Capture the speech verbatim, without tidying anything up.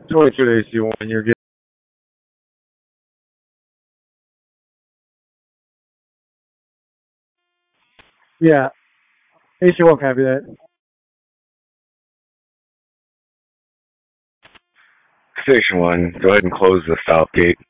twenty-two to A C one, you're good. Yeah, A C one copy that. Station one, go ahead and close the south gate.